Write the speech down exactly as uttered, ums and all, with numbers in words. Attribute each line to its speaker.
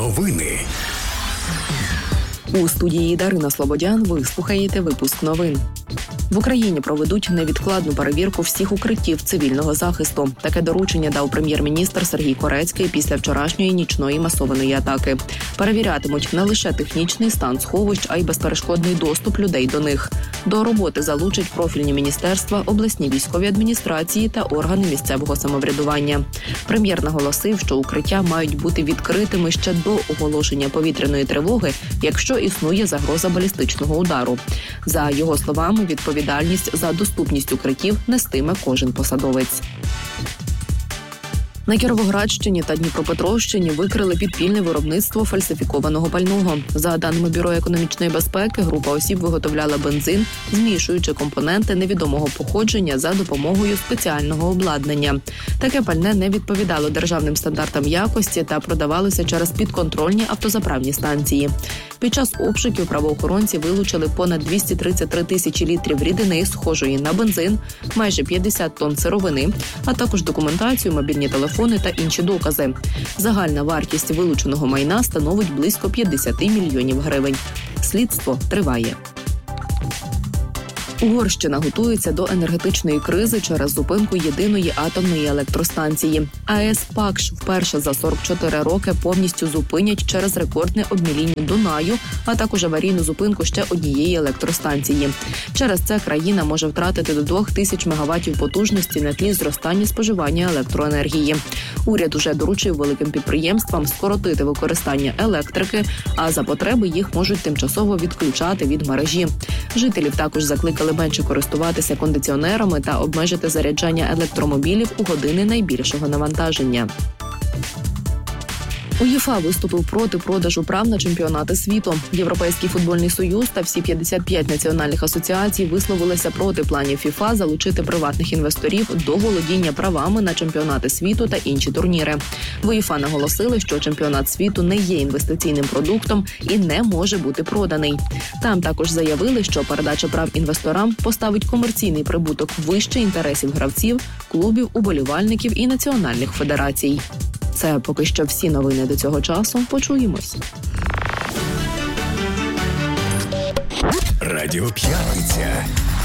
Speaker 1: Новини.
Speaker 2: У студії Дарина Слободян ви слухаєте випуск новин. В Україні проведуть невідкладну перевірку всіх укриттів цивільного захисту. Таке доручення дав прем'єр-міністр Сергій Корецький після вчорашньої нічної масованої атаки. Перевірятимуть не лише технічний стан сховищ, а й безперешкодний доступ людей до них. До роботи залучать профільні міністерства, обласні військові адміністрації та органи місцевого самоврядування. Прем'єр наголосив, що укриття мають бути відкритими ще до оголошення повітряної тривоги, якщо існує загроза балістичного удару. За його словами, відповідальність за доступність укриттів нестиме кожен посадовець. На Кіровоградщині та Дніпропетровщині викрили підпільне виробництво фальсифікованого пального. За даними Бюро економічної безпеки, група осіб виготовляла бензин, змішуючи компоненти невідомого походження за допомогою спеціального обладнання. Таке пальне не відповідало державним стандартам якості та продавалося через підконтрольні автозаправні станції. Під час обшуків правоохоронці вилучили понад двісті тридцять три тисячі літрів рідини, схожої на бензин, майже п'ятдесят тонн сировини, а також документацію, мобільні телефони та інші докази. Загальна вартість вилученого майна становить близько п'ятдесят мільйонів гривень. Слідство триває. Угорщина готується до енергетичної кризи через зупинку єдиної атомної електростанції. АЕС Пакш вперше за сорок чотири роки повністю зупинять через рекордне обміління Дунаю, а також аварійну зупинку ще однієї електростанції. Через це країна може втратити до двох тисяч мегаваттів потужності на тлі зростання споживання електроенергії. Уряд уже доручив великим підприємствам скоротити використання електрики, а за потреби їх можуть тимчасово відключати від мережі. Жителів також закликали менше користуватися кондиціонерами та обмежити заряджання електромобілів у години найбільшого навантаження. УЄФА виступив проти продажу прав на чемпіонати світу. Європейський футбольний союз та всі п'ятдесят п'ять національних асоціацій висловилися проти планів ФІФА залучити приватних інвесторів до володіння правами на чемпіонати світу та інші турніри. В УЄФА наголосили, що чемпіонат світу не є інвестиційним продуктом і не може бути проданий. Там також заявили, що передача прав інвесторам поставить комерційний прибуток вище інтересів гравців, клубів, уболівальників і національних федерацій. Це поки що всі новини до цього часу. Почуємось.
Speaker 1: Радіо П'ятниця.